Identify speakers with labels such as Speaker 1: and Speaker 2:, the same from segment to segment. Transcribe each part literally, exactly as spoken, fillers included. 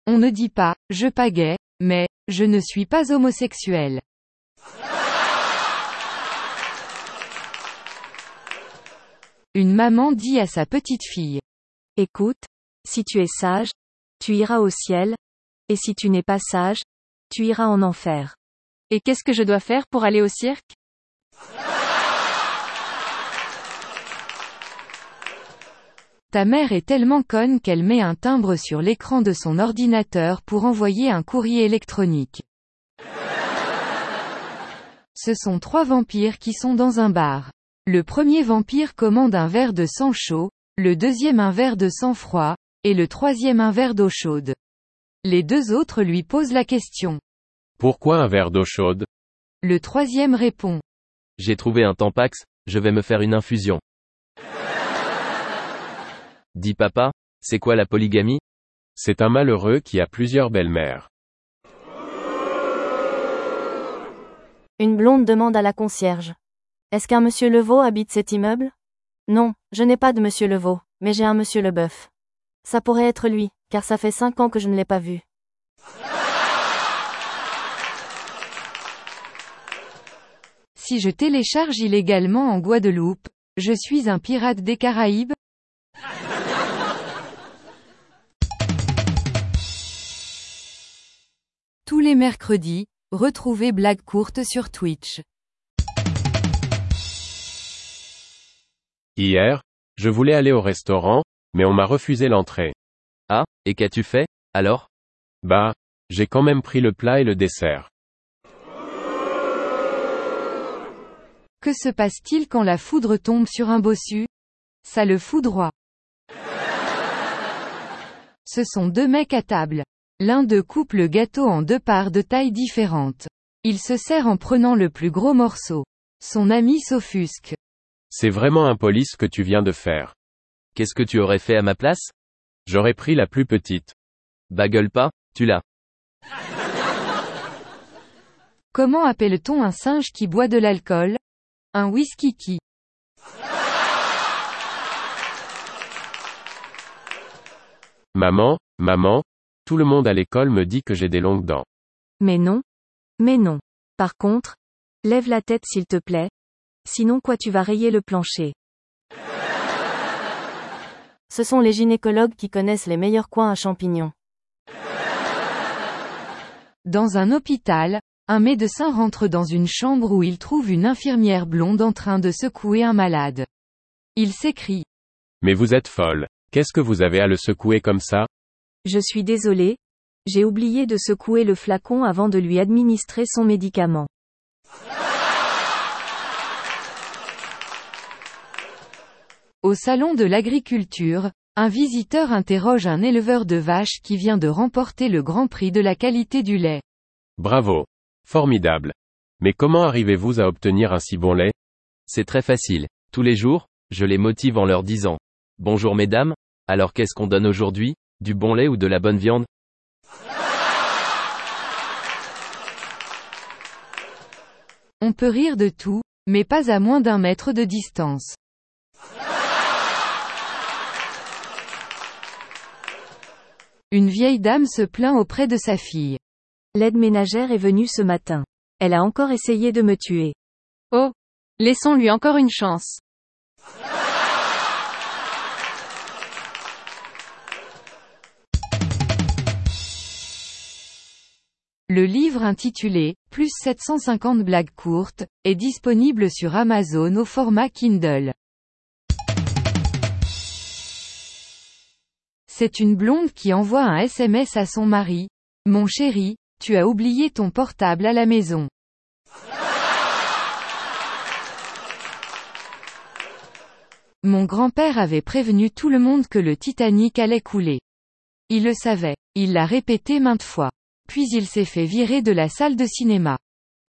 Speaker 1: On ne dit pas « je pagaie », mais « je ne suis pas homosexuel ». Une maman dit à sa petite fille.
Speaker 2: Écoute, si tu es sage, tu iras au ciel, et si tu n'es pas sage, tu iras en enfer.
Speaker 3: Et qu'est-ce que je dois faire pour aller au cirque?
Speaker 1: Ta mère est tellement conne qu'elle met un timbre sur l'écran de son ordinateur pour envoyer un courrier électronique. Ce sont trois vampires qui sont dans un bar. Le premier vampire commande un verre de sang chaud, le deuxième un verre de sang froid, et le troisième un verre d'eau chaude. Les deux autres lui posent la question.
Speaker 4: Pourquoi un verre d'eau chaude?
Speaker 1: Le troisième répond.
Speaker 5: J'ai trouvé un Tampax, je vais me faire une infusion. Dis papa, c'est quoi la polygamie?
Speaker 4: C'est un malheureux qui a plusieurs belles-mères.
Speaker 2: Une blonde demande à la concierge. Est-ce qu'un monsieur Levaux habite cet immeuble? Non, je n'ai pas de monsieur Levaux, mais j'ai un monsieur Leboeuf. Ça pourrait être lui, car ça fait cinq ans que je ne l'ai pas vu.
Speaker 1: Si je télécharge illégalement en Guadeloupe, je suis un pirate des Caraïbes? Tous les mercredis, retrouvez Blague Courte sur Twitch.
Speaker 4: Hier, je voulais aller au restaurant, mais on m'a refusé l'entrée.
Speaker 5: Ah, et qu'as-tu fait, alors?
Speaker 4: Bah, j'ai quand même pris le plat et le dessert.
Speaker 1: Que se passe-t-il quand la foudre tombe sur un bossu? Ça le foudroie. Ce sont deux mecs à table. L'un d'eux coupe le gâteau en deux parts de tailles différentes. Il se sert en prenant le plus gros morceau. Son ami s'offusque.
Speaker 4: C'est vraiment impoli ce que tu viens de faire.
Speaker 5: Qu'est-ce que tu aurais fait à ma place?
Speaker 4: J'aurais pris la plus petite.
Speaker 5: Bah gueule pas, tu l'as.
Speaker 1: Comment appelle-t-on un singe qui boit de l'alcool? Un whisky qui.
Speaker 4: Maman, maman, tout le monde à l'école me dit que j'ai des longues dents.
Speaker 2: Mais non. Mais non. Par contre, lève la tête s'il te plaît. Sinon quoi tu vas rayer le plancher. Ce sont les gynécologues qui connaissent les meilleurs coins à champignons.
Speaker 1: Dans un hôpital, un médecin rentre dans une chambre où il trouve une infirmière blonde en train de secouer un malade. Il s'écrie.
Speaker 4: Mais vous êtes folle. Qu'est-ce que vous avez à le secouer comme ça?
Speaker 2: Je suis désolé. J'ai oublié de secouer le flacon avant de lui administrer son médicament.
Speaker 1: Au salon de l'agriculture, un visiteur interroge un éleveur de vaches qui vient de remporter le Grand Prix de la qualité du lait.
Speaker 4: Bravo. Formidable. Mais comment arrivez-vous à obtenir un si bon lait?
Speaker 5: C'est très facile. Tous les jours, je les motive en leur disant. Bonjour mesdames, alors qu'est-ce qu'on donne aujourd'hui? Du bon lait ou de la bonne viande?
Speaker 1: On peut rire de tout, mais pas à moins d'un mètre de distance. Une vieille dame se plaint auprès de sa fille.
Speaker 2: L'aide ménagère est venue ce matin. Elle a encore essayé de me tuer.
Speaker 3: Oh, laissons-lui encore une chance.
Speaker 1: Le livre intitulé « Plus sept cent cinquante blagues courtes » est disponible sur Amazon au format Kindle. C'est une blonde qui envoie un S M S à son mari. « Mon chéri, tu as oublié ton portable à la maison. » Mon grand-père avait prévenu tout le monde que le Titanic allait couler. Il le savait. Il l'a répété maintes fois. Puis il s'est fait virer de la salle de cinéma.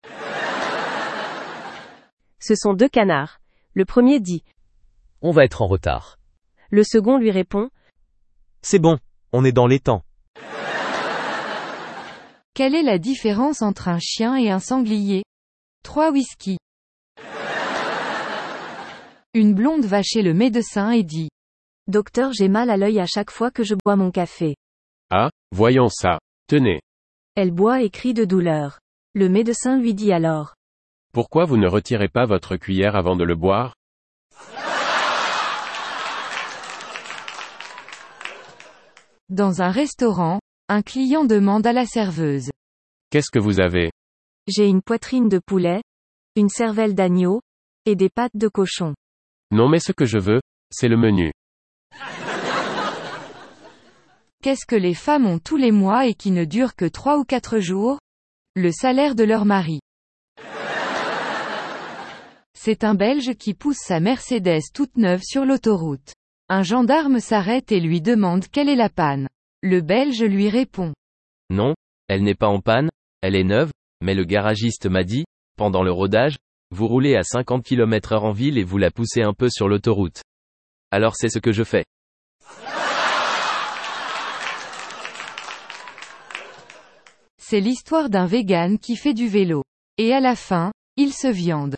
Speaker 2: Ce sont deux canards. Le premier dit.
Speaker 6: On va être en retard.
Speaker 2: Le second lui répond.
Speaker 6: C'est bon, on est dans les temps.
Speaker 1: Quelle est la différence entre un chien et un sanglier? Trois whisky. Une blonde va chez le médecin et dit.
Speaker 2: Docteur, j'ai mal à l'œil à chaque fois que je bois mon café.
Speaker 4: Ah, voyons ça. Tenez.
Speaker 7: Elle boit et crie de douleur. Le médecin lui dit alors.
Speaker 4: Pourquoi vous ne retirez pas votre cuillère avant de le boire?
Speaker 1: Dans un restaurant, un client demande à la serveuse.
Speaker 4: Qu'est-ce que vous avez?
Speaker 7: J'ai une poitrine de poulet, une cervelle d'agneau, et des pattes de cochon.
Speaker 4: Non mais ce que je veux, c'est le menu.
Speaker 1: Qu'est-ce que les femmes ont tous les mois et qui ne dure que trois ou quatre jours? Le salaire de leur mari. C'est un Belge qui pousse sa Mercedes toute neuve sur l'autoroute. Un gendarme s'arrête et lui demande quelle est la panne. Le Belge lui répond.
Speaker 5: Non, elle n'est pas en panne, elle est neuve, mais le garagiste m'a dit, pendant le rodage, vous roulez à cinquante kilomètres heure en ville et vous la poussez un peu sur l'autoroute. Alors c'est ce que je fais.
Speaker 1: C'est l'histoire d'un vegan qui fait du vélo. Et à la fin, il se viande.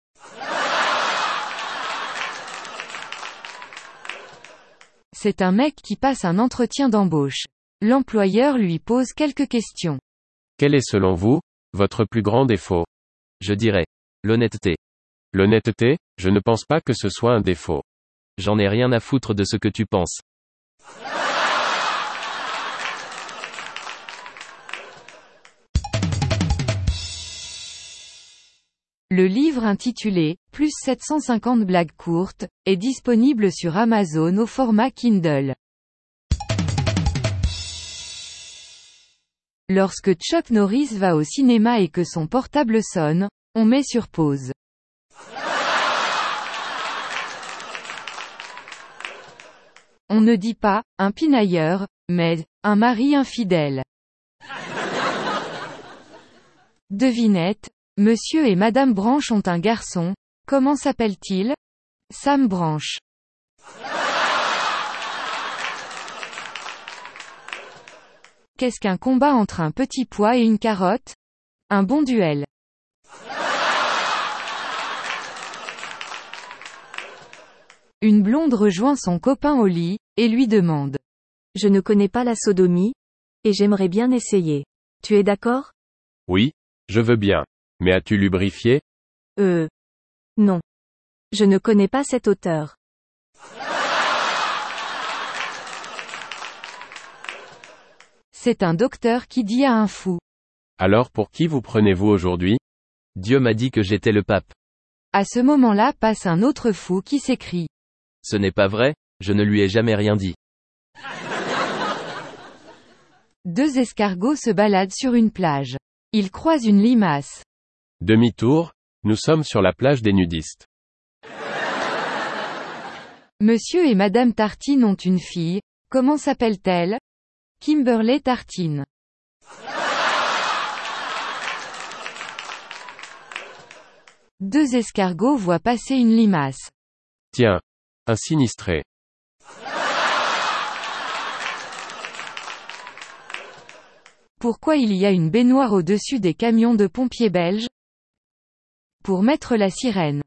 Speaker 1: C'est un mec qui passe un entretien d'embauche. L'employeur lui pose quelques questions.
Speaker 4: Quel est selon vous, votre plus grand défaut?
Speaker 5: Je dirais. L'honnêteté.
Speaker 4: L'honnêteté, je ne pense pas que ce soit un défaut.
Speaker 5: J'en ai rien à foutre de ce que tu penses.
Speaker 1: Le livre intitulé « Plus sept cent cinquante blagues courtes » est disponible sur Amazon au format Kindle. Lorsque Chuck Norris va au cinéma et que son portable sonne, on met sur pause. On ne dit pas « un pinailleur », mais « un mari infidèle ». Devinette. Monsieur et Madame Branche ont un garçon. Comment s'appelle-t-il? Sam Branche. Qu'est-ce qu'un combat entre un petit pois et une carotte? Un bon duel. Une blonde rejoint son copain au lit, et lui demande.
Speaker 7: Je ne connais pas la sodomie, et j'aimerais bien essayer. Tu es d'accord?
Speaker 4: Oui, je veux bien. Mais as-tu lubrifié?
Speaker 7: Euh. Non. Je ne connais pas cet auteur.
Speaker 1: C'est un docteur qui dit à un fou.
Speaker 4: Alors pour qui vous prenez-vous aujourd'hui?
Speaker 5: Dieu m'a dit que j'étais le pape.
Speaker 1: À ce moment-là passe un autre fou qui s'écrie.
Speaker 5: Ce n'est pas vrai, je ne lui ai jamais rien dit.
Speaker 1: Deux escargots se baladent sur une plage. Ils croisent une limace.
Speaker 4: Demi-tour, nous sommes sur la plage des nudistes.
Speaker 1: Monsieur et Madame Tartine ont une fille. Comment s'appelle-t-elle? Kimberley Tartine. Deux escargots voient passer une limace.
Speaker 4: Tiens, un sinistré.
Speaker 1: Pourquoi il y a une baignoire au-dessus des camions de pompiers belges? Pour mettre la sirène.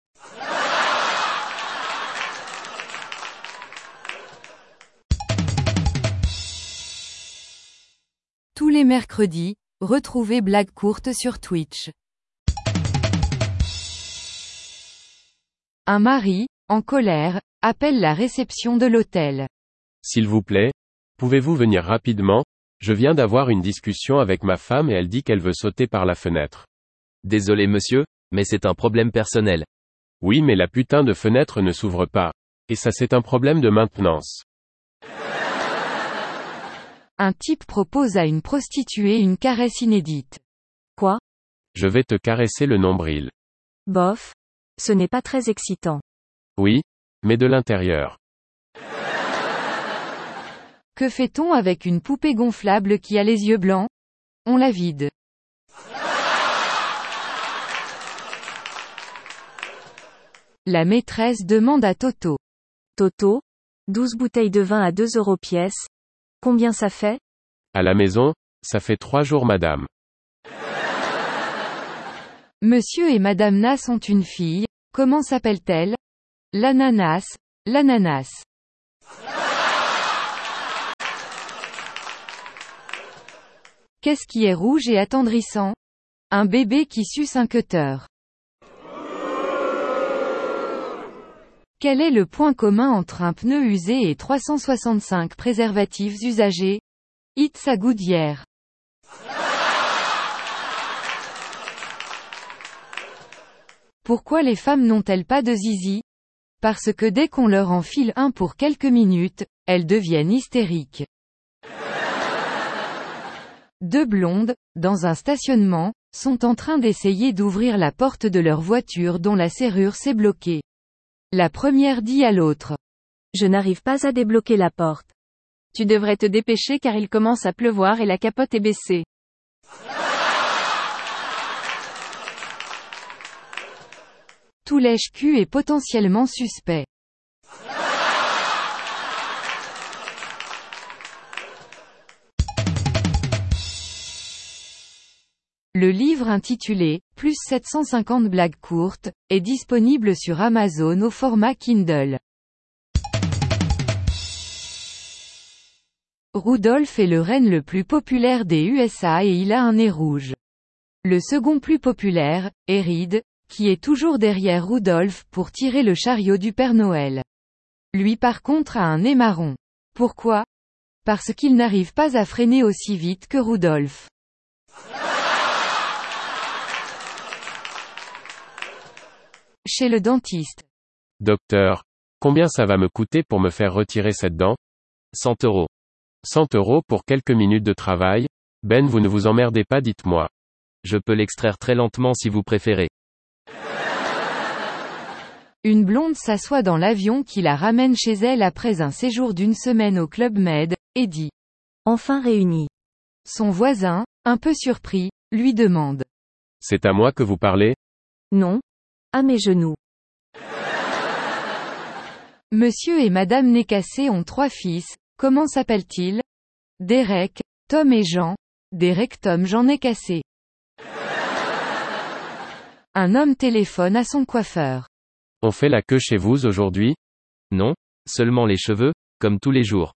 Speaker 1: Tous les mercredis, retrouvez Blagues courtes sur Twitch. Un mari, en colère, appelle la réception de l'hôtel.
Speaker 4: S'il vous plaît, pouvez-vous venir rapidement? Je viens d'avoir une discussion avec ma femme et elle dit qu'elle veut sauter par la fenêtre.
Speaker 5: Désolé monsieur, mais c'est un problème personnel.
Speaker 4: Oui mais la putain de fenêtre ne s'ouvre pas. Et ça c'est un problème de maintenance.
Speaker 1: Un type propose à une prostituée une caresse inédite.
Speaker 7: Quoi?
Speaker 4: Je vais te caresser le nombril.
Speaker 7: Bof. Ce n'est pas très excitant.
Speaker 4: Oui, mais de l'intérieur.
Speaker 1: Que fait-on avec une poupée gonflable qui a les yeux blancs? On la vide. La maîtresse demande à Toto.
Speaker 7: Toto? douze bouteilles de vin à deux euros pièce. Combien ça fait?
Speaker 4: À la maison, ça fait trois jours madame.
Speaker 1: Monsieur et Madame Nas ont une fille. Comment s'appelle-t-elle? L'ananas. L'ananas. Qu'est-ce qui est rouge et attendrissant? Un bébé qui suce un cutter. Quel est le point commun entre un pneu usé et trois cent soixante-cinq préservatifs usagés? It's a Goodyear. Pourquoi les femmes n'ont-elles pas de zizi? Parce que dès qu'on leur enfile un pour quelques minutes, elles deviennent hystériques. Deux blondes, dans un stationnement, sont en train d'essayer d'ouvrir la porte de leur voiture dont la serrure s'est bloquée. La première dit à l'autre:
Speaker 7: Je n'arrive pas à débloquer la porte.
Speaker 3: Tu devrais te dépêcher car il commence à pleuvoir et la capote est baissée.
Speaker 1: Tout lèche-cul est potentiellement suspect. Le livre intitulé « Plus sept cent cinquante blagues courtes » est disponible sur Amazon au format Kindle. Rudolph est le renne le plus populaire des U S A et il a un nez rouge. Le second plus populaire, est Reed, qui est toujours derrière Rudolph pour tirer le chariot du Père Noël. Lui par contre a un nez marron. Pourquoi? Parce qu'il n'arrive pas à freiner aussi vite que Rudolph. Chez le dentiste.
Speaker 4: Docteur, combien ça va me coûter pour me faire retirer cette dent?
Speaker 5: cent euros.
Speaker 4: cent euros pour quelques minutes de travail? Ben, vous ne vous emmerdez pas, dites-moi.
Speaker 5: Je peux l'extraire très lentement si vous préférez.
Speaker 1: Une blonde s'assoit dans l'avion qui la ramène chez elle après un séjour d'une semaine au Club Med, et dit:
Speaker 7: Enfin réunis.
Speaker 1: Son voisin, un peu surpris, lui demande:
Speaker 4: C'est à moi que vous parlez?
Speaker 7: Non. À mes genoux.
Speaker 1: Monsieur et Madame Nécassé ont trois fils, comment s'appellent-ils? Derek, Tom et Jean. Derek Tom Jean Nécassé. Un homme téléphone à son coiffeur.
Speaker 4: On fait la queue chez vous aujourd'hui?
Speaker 5: Non, seulement les cheveux, comme tous les jours.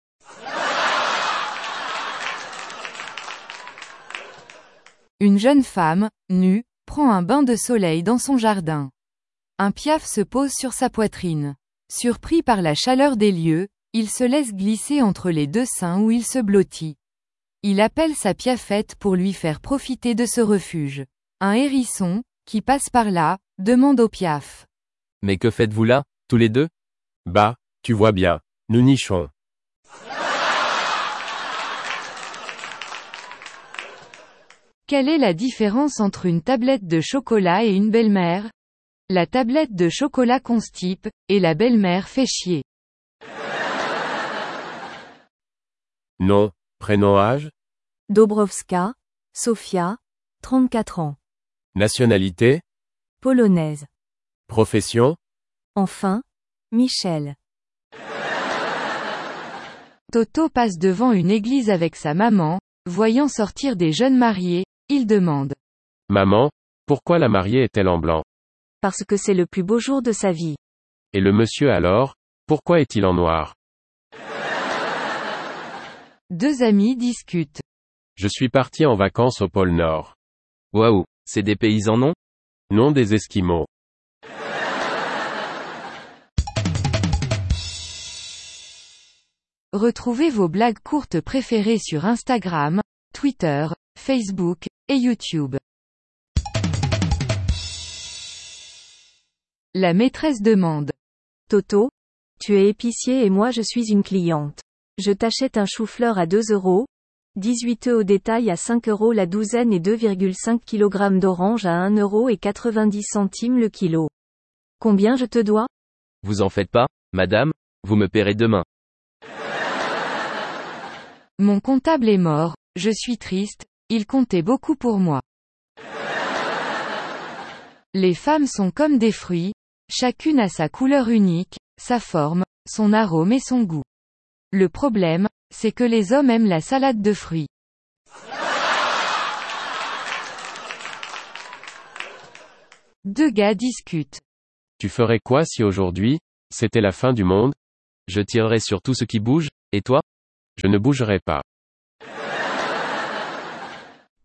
Speaker 1: Une jeune femme, nue, prend un bain de soleil dans son jardin. Un piaf se pose sur sa poitrine. Surpris par la chaleur des lieux, il se laisse glisser entre les deux seins où il se blottit. Il appelle sa piafette pour lui faire profiter de ce refuge. Un hérisson, qui passe par là, demande au piaf:
Speaker 5: Mais que faites-vous là, tous les deux?
Speaker 4: Bah, tu vois bien, nous nichons.
Speaker 1: Quelle est la différence entre une tablette de chocolat et une belle-mère? La tablette de chocolat constipe, et la belle-mère fait chier.
Speaker 4: Non, prénom âge?
Speaker 7: Dobrowska, Sofia, trente-quatre ans.
Speaker 4: Nationalité?
Speaker 7: Polonaise.
Speaker 4: Profession?
Speaker 7: Enfin, Michel.
Speaker 1: Toto passe devant une église avec sa maman, voyant sortir des jeunes mariés, il demande:
Speaker 4: Maman, pourquoi la mariée est-elle en blanc?
Speaker 7: Parce que c'est le plus beau jour de sa vie.
Speaker 4: Et le monsieur alors, pourquoi est-il en noir?
Speaker 1: Deux amis discutent.
Speaker 4: Je suis parti en vacances au pôle Nord.
Speaker 5: Waouh, c'est des paysans non?
Speaker 4: Non, des Esquimaux.
Speaker 1: Retrouvez vos blagues courtes préférées sur Instagram, Twitter, Facebook, et YouTube. La maîtresse demande:
Speaker 7: Toto, tu es épicier et moi je suis une cliente. Je t'achète un chou-fleur à deux euros, dix-huit œufs au détail à cinq euros la douzaine et deux virgule cinq kilogrammes d'oranges à un euro et quatre-vingt-dix centimes le kilo. Combien je te dois?
Speaker 5: Vous en faites pas, madame, vous me paierez demain.
Speaker 1: Mon comptable est mort, je suis triste, il comptait beaucoup pour moi. Les femmes sont comme des fruits, chacune a sa couleur unique, sa forme, son arôme et son goût. Le problème, c'est que les hommes aiment la salade de fruits. Deux gars discutent.
Speaker 4: Tu ferais quoi si aujourd'hui, c'était la fin du monde?
Speaker 5: Je tirerai sur tout ce qui bouge, et toi?
Speaker 4: Je ne bougerai pas.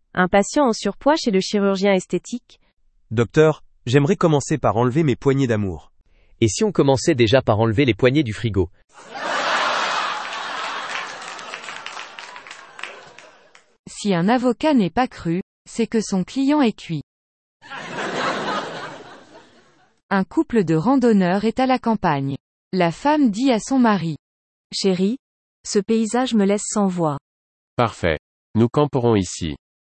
Speaker 7: Un patient en surpoids chez le chirurgien esthétique.
Speaker 6: Docteur, j'aimerais commencer par enlever mes poignées d'amour.
Speaker 8: Et si on commençait déjà par enlever les poignées du frigo?
Speaker 1: Si un avocat n'est pas cru, c'est que son client est cuit. Un couple de randonneurs est à la campagne. La femme dit à son mari.
Speaker 7: Chérie, ce paysage me laisse sans voix.
Speaker 4: Parfait. Nous camperons ici.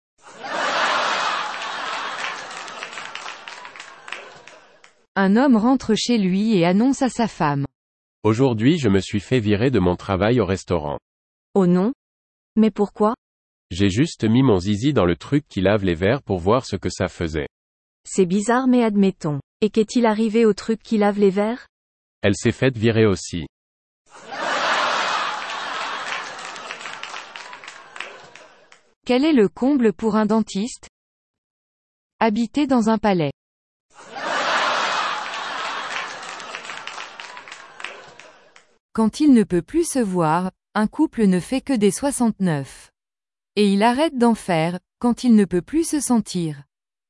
Speaker 1: Un homme rentre chez lui et annonce à sa femme.
Speaker 4: Aujourd'hui je me suis fait virer de mon travail au restaurant.
Speaker 7: Oh non? Mais pourquoi?
Speaker 4: J'ai juste mis mon zizi dans le truc qui lave les verres pour voir ce que ça faisait.
Speaker 7: C'est bizarre mais admettons. Et qu'est-il arrivé au truc qui lave les verres?
Speaker 4: Elle s'est faite virer aussi.
Speaker 1: Quel est le comble pour un dentiste? Habiter dans un palais. Quand il ne peut plus se voir, un couple ne fait que des soixante-neuf. Et il arrête d'en faire, quand il ne peut plus se sentir.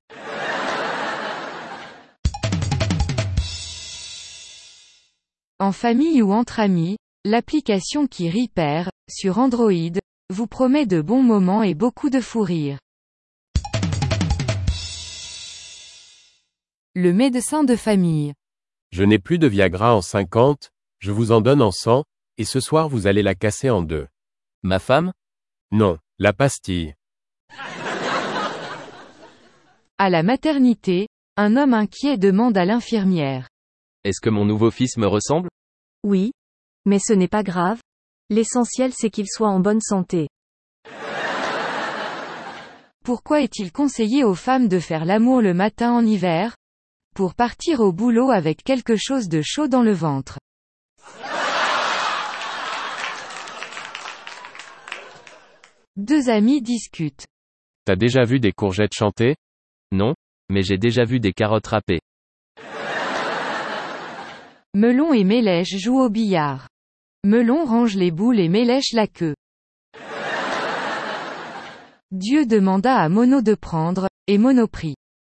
Speaker 1: En famille ou entre amis, l'application qui Repair, sur Android, vous promet de bons moments et beaucoup de fou rire. Le médecin de famille.
Speaker 4: Je n'ai plus de Viagra en cinquante, je vous en donne en cent, et ce soir vous allez la casser en deux.
Speaker 5: Ma femme?
Speaker 4: Non, la pastille.
Speaker 1: À la maternité, un homme inquiet demande à l'infirmière.
Speaker 5: Est-ce que mon nouveau fils me ressemble?
Speaker 7: Oui. Mais ce n'est pas grave. L'essentiel c'est qu'il soit en bonne santé.
Speaker 1: Pourquoi est-il conseillé aux femmes de faire l'amour le matin en hiver? Pour partir au boulot avec quelque chose de chaud dans le ventre. Deux amis discutent.
Speaker 4: T'as déjà vu des courgettes chanter?
Speaker 5: Non, mais j'ai déjà vu des carottes râpées.
Speaker 1: Melon et Mélèche jouent au billard. Melon range les boules et Mélèche la queue. Dieu demanda à Mono de prendre, et Mono prit.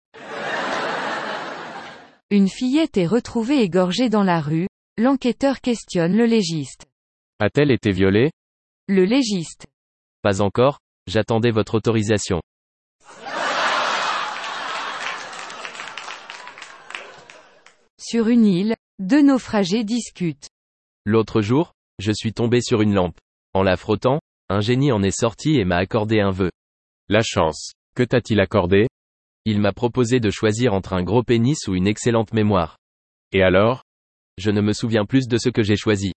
Speaker 1: Une fillette est retrouvée égorgée dans la rue, l'enquêteur questionne le légiste.
Speaker 4: A-t-elle été violée?
Speaker 1: Le légiste.
Speaker 5: Pas encore, j'attendais votre autorisation.
Speaker 1: Sur une île, deux naufragés discutent.
Speaker 5: L'autre jour, je suis tombé sur une lampe. En la frottant, un génie en est sorti et m'a accordé un vœu.
Speaker 4: La chance. Que t'a-t-il accordé?
Speaker 5: Il m'a proposé de choisir entre un gros pénis ou une excellente mémoire.
Speaker 4: Et alors?
Speaker 5: Je ne me souviens plus de ce que j'ai choisi.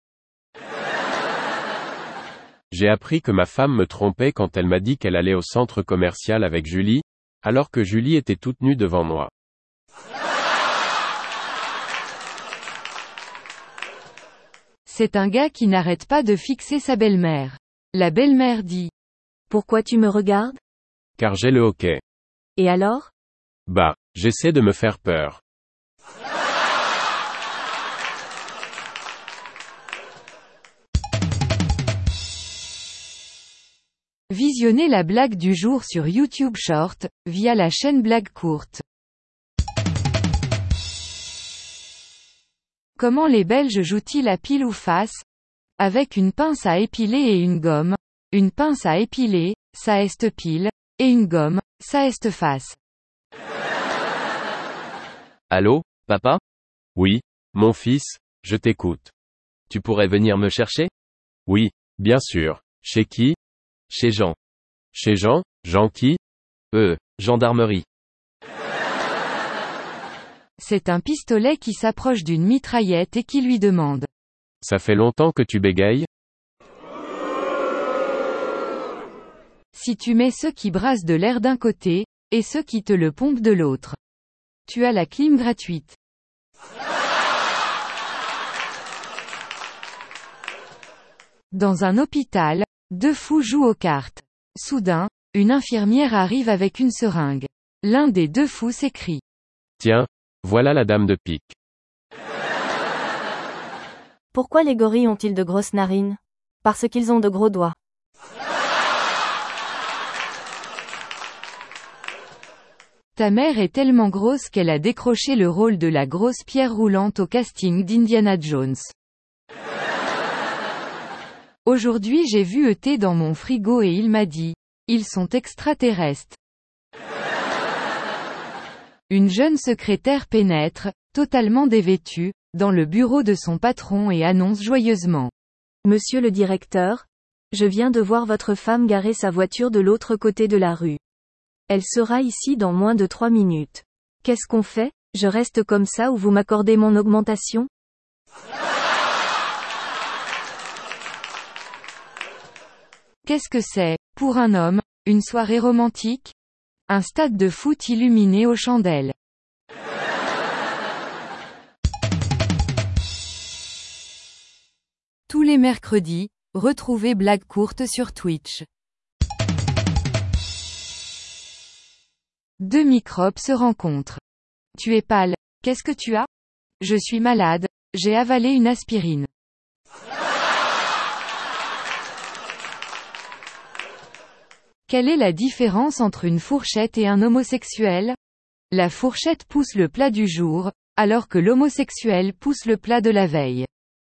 Speaker 4: J'ai appris que ma femme me trompait quand elle m'a dit qu'elle allait au centre commercial avec Julie, alors que Julie était toute nue devant moi.
Speaker 1: C'est un gars qui n'arrête pas de fixer sa belle-mère. La belle-mère dit.
Speaker 7: Pourquoi tu me regardes?
Speaker 4: Car j'ai le hoquet.
Speaker 7: Et alors?
Speaker 4: Bah, j'essaie de me faire peur.
Speaker 1: Visionnez la blague du jour sur YouTube Short, via la chaîne Blague Courte. Comment les Belges jouent-ils à pile ou face? Avec une pince à épiler et une gomme. Une pince à épiler, ça est pile, et une gomme, ça est face.
Speaker 5: Allô, papa?
Speaker 4: Oui, mon fils, je t'écoute.
Speaker 5: Tu pourrais venir me chercher?
Speaker 4: Oui, bien sûr. Chez qui?
Speaker 5: Chez Jean.
Speaker 4: Chez Jean? Jean qui?
Speaker 5: Euh, gendarmerie.
Speaker 1: C'est un pistolet qui s'approche d'une mitraillette et qui lui demande.
Speaker 4: Ça fait longtemps que tu bégayes?
Speaker 1: Si tu mets ceux qui brassent de l'air d'un côté, et ceux qui te le pompent de l'autre. Tu as la clim gratuite. Dans un hôpital, deux fous jouent aux cartes. Soudain, une infirmière arrive avec une seringue. L'un des deux fous s'écrie.
Speaker 4: Tiens, voilà la dame de pique.
Speaker 2: Pourquoi les gorilles ont-ils de grosses narines? Parce qu'ils ont de gros doigts.
Speaker 1: Ta mère est tellement grosse qu'elle a décroché le rôle de la grosse pierre roulante au casting d'Indiana Jones. Aujourd'hui j'ai vu E T dans mon frigo et il m'a dit, ils sont extraterrestres. Une jeune secrétaire pénètre, totalement dévêtue, dans le bureau de son patron et annonce joyeusement.
Speaker 7: Monsieur le directeur, je viens de voir votre femme garer sa voiture de l'autre côté de la rue. Elle sera ici dans moins de trois minutes. Qu'est-ce qu'on fait? Je reste comme ça ou vous m'accordez mon augmentation?
Speaker 1: Qu'est-ce que c'est, pour un homme, une soirée romantique? Un stade de foot illuminé aux chandelles. Tous les mercredis, retrouvez Blague courte sur Twitch. Deux microbes se rencontrent. Tu es pâle. Qu'est-ce que tu as? Je suis malade. J'ai avalé une aspirine. Quelle est la différence entre une fourchette et un homosexuel? La fourchette pousse le plat du jour, alors que l'homosexuel pousse le plat de la veille.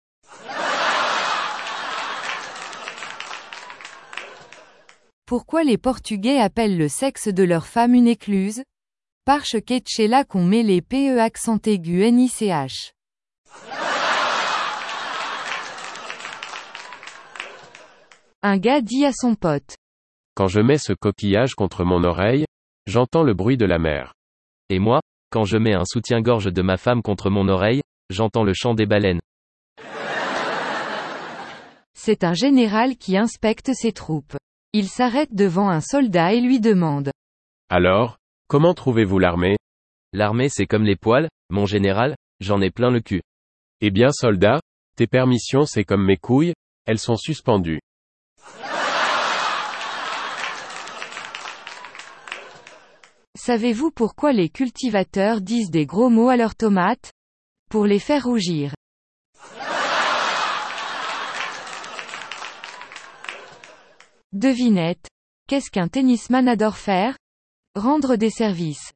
Speaker 1: Pourquoi les Portugais appellent le sexe de leur femme une écluse? Parce que c'est là qu'on met les P E accent aigu N I C H. Un gars dit à son pote.
Speaker 4: Quand je mets ce coquillage contre mon oreille, j'entends le bruit de la mer.
Speaker 5: Et moi, quand je mets un soutien-gorge de ma femme contre mon oreille, j'entends le chant des baleines.
Speaker 1: C'est un général qui inspecte ses troupes. Il s'arrête devant un soldat et lui demande.
Speaker 4: Alors, comment trouvez-vous l'armée?
Speaker 5: L'armée c'est comme les poils, mon général, j'en ai plein le cul.
Speaker 4: Eh bien soldat, tes permissions c'est comme mes couilles, elles sont suspendues.
Speaker 1: Savez-vous pourquoi les cultivateurs disent des gros mots à leurs tomates? Pour les faire rougir. Devinette. Qu'est-ce qu'un tennisman adore faire? Rendre des services.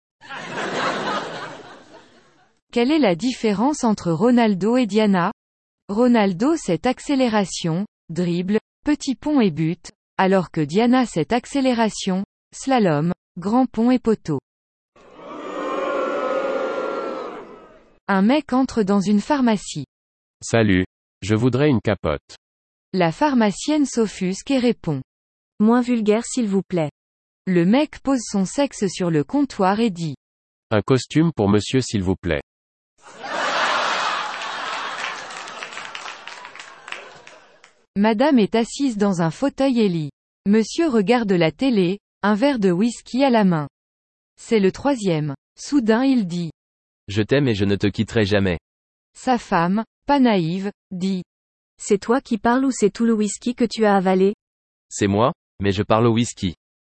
Speaker 1: Quelle est la différence entre Ronaldo et Diana? Ronaldo c'est accélération, dribble, petit pont et but, alors que Diana c'est accélération, slalom, grand pont et poteau. Un mec entre dans une pharmacie.
Speaker 4: Salut. Je voudrais une capote.
Speaker 1: La pharmacienne s'offusque et répond.
Speaker 7: Moins vulgaire s'il vous plaît.
Speaker 1: Le mec pose son sexe sur le comptoir et dit.
Speaker 4: Un costume pour monsieur s'il vous plaît.
Speaker 1: Madame est assise dans un fauteuil et lit. Monsieur regarde la télé, un verre de whisky à la main. C'est le troisième. Soudain il dit.
Speaker 5: Je t'aime et je ne te quitterai jamais.
Speaker 1: Sa femme, pas naïve, dit.
Speaker 7: C'est toi qui parles ou c'est tout le whisky que tu as avalé?
Speaker 5: C'est moi, mais je parle au whisky.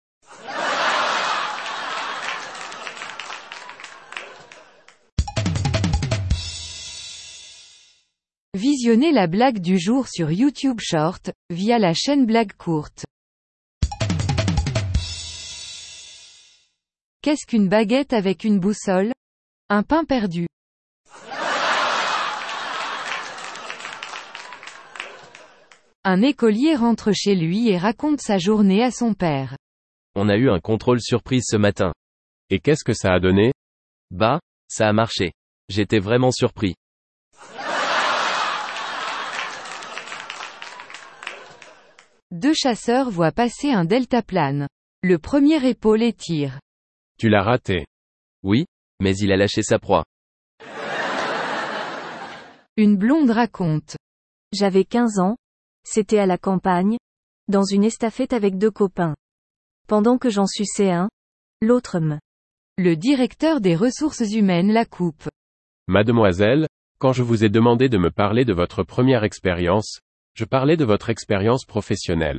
Speaker 1: Visionnez la blague du jour sur YouTube Short, via la chaîne Blague courte. Qu'est-ce qu'une baguette avec une boussole? Un pain perdu. Un écolier rentre chez lui et raconte sa journée à son père.
Speaker 5: On a eu un contrôle surprise ce matin.
Speaker 4: Et qu'est-ce que ça a donné?
Speaker 5: Bah, ça a marché. J'étais vraiment surpris.
Speaker 1: Deux chasseurs voient passer un deltaplane. Le premier épaule et tire.
Speaker 4: Tu l'as raté.
Speaker 5: Oui, mais il a lâché sa proie.
Speaker 1: Une blonde raconte.
Speaker 7: J'avais quinze ans. C'était à la campagne. Dans une estafette avec deux copains. Pendant que j'en suçais un, l'autre me.
Speaker 1: Le directeur des ressources humaines la coupe.
Speaker 4: Mademoiselle, quand je vous ai demandé de me parler de votre première expérience, je parlais de votre expérience professionnelle.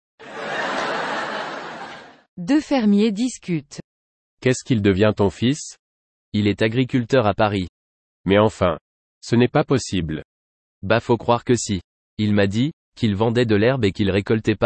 Speaker 1: Deux fermiers discutent.
Speaker 4: Qu'est-ce qu'il devient ton fils?
Speaker 5: Il est agriculteur à Paris.
Speaker 4: Mais enfin. Ce n'est pas possible.
Speaker 5: Bah faut croire que si. Il m'a dit, qu'il vendait de l'herbe et qu'il récoltait pas